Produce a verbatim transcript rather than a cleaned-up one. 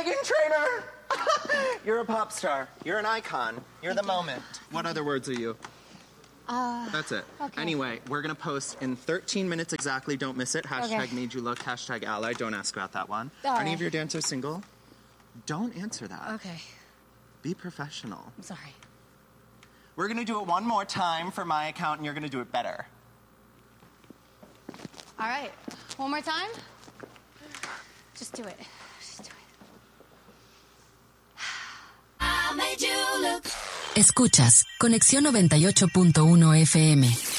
Megan Trainor! You're a pop star. You're an icon. You're the moment. What other words are you? Uh, That's it. Okay. Anyway, we're going to post in thirteen minutes exactly. Don't miss it. Hashtag Okay. made you look. Hashtag ally. Don't ask about that one. All Are any right. of your dancers single? Don't answer that. Okay. Be professional. I'm sorry. We're going to do it one more time for my account, and you're going to do it better. All right. One more time? Just do it. Just do it. Escuchas Conexión noventa y ocho punto uno F M.